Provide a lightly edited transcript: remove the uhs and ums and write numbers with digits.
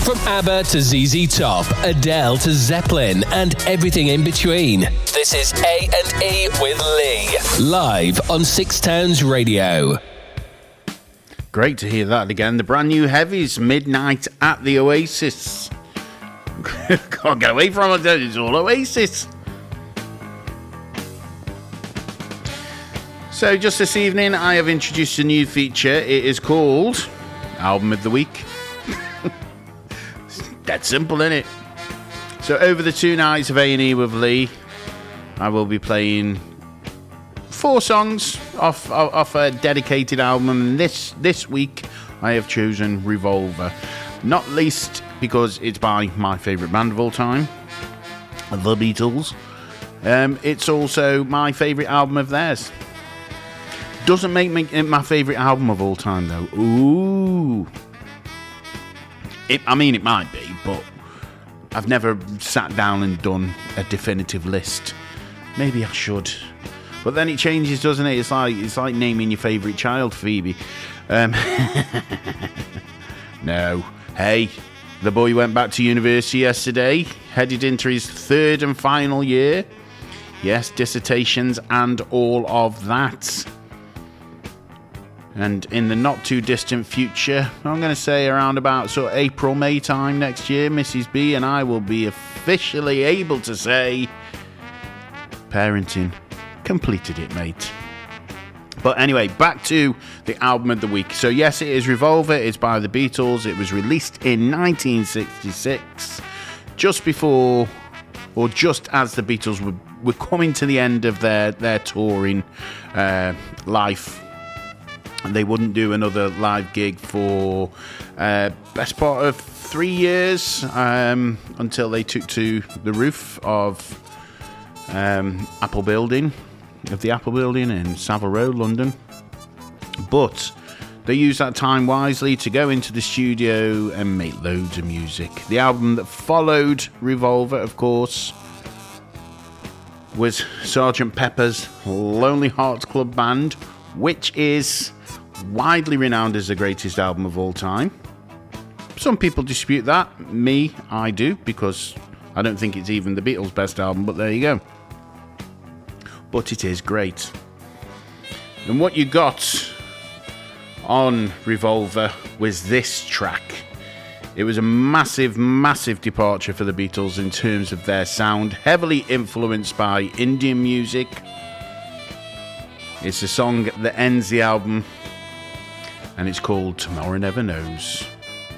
From ABBA to ZZ Top, Adele to Zeppelin, and everything in between. This is A&E with Lee, live on Six Towns Radio. Great to hear that again. The brand new Heavies, Midnight at the Oasis. Can't get away from it, it's all Oasis. So just this evening, I have introduced a new feature. It is called Album of the Week. Dead simple, isn't it? So over the 2 nights of A&E with Lee, I will be playing 4 songs off a dedicated album. And this week, I have chosen Revolver. Not least because it's by my favourite band of all time, The Beatles. It's also my favourite album of theirs. Doesn't make me my favourite album of all time, though. Ooh. It might be, but I've never sat down and done a definitive list. Maybe I should. But then it changes, doesn't it? It's like naming your favourite child, Phoebe. No. Hey, the boy went back to university yesterday, headed into his 3rd and final year. Yes, dissertations and all of that. And in the not too distant future, I'm going to say around about sort of April, May time next year, Mrs. B and I will be officially able to say, parenting completed it, mate. But anyway, back to the album of the week. So yes, it is Revolver. It's by the Beatles. It was released in 1966, just before, or just as the Beatles were coming to the end of their touring life. They wouldn't do another live gig for best part of 3 years until they took to the roof of the Apple Building in Savile Row, London. But they used that time wisely to go into the studio and make loads of music. The album that followed Revolver, of course, was Sgt. Pepper's Lonely Hearts Club Band, which is widely renowned as the greatest album of all time. Some people dispute that. Me, I do, because I don't think it's even the Beatles' best album, but there you go. But it is great. And what you got on Revolver was this track. It was a massive, massive departure for the Beatles in terms of their sound, heavily influenced by Indian music. It's the song that ends the album, and it's called Tomorrow Never Knows.